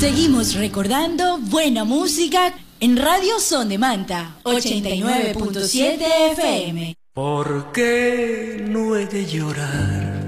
Seguimos recordando buena música en Radio Son de Manta, 89.7 FM. ¿Por qué no he de llorar